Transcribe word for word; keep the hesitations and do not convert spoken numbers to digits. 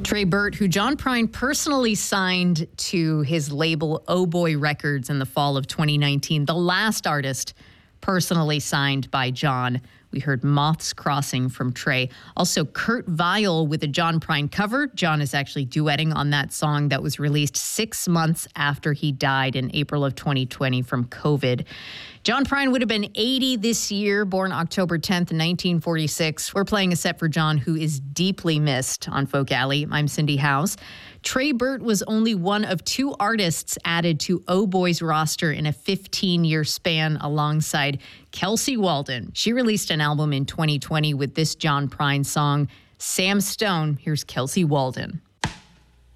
Trey Burt, who John Prine personally signed to his label Oh Boy Records in the fall of twenty nineteen, the last artist personally signed by John. We heard Moths Crossing from Trey. Also, Kurt Vile with a John Prine cover. John is actually duetting on that song that was released six months after he died in April of twenty twenty from COVID. John Prine would have been eighty this year, born October tenth, nineteen forty-six. We're playing a set for John, who is deeply missed on Folk Alley. I'm Cindy House. Trey Burt was only one of two artists added to Oh Boy's roster in a fifteen-year span alongside Kelsey Walden. She released an album in twenty twenty with this John Prine song, Sam Stone. Here's Kelsey Walden.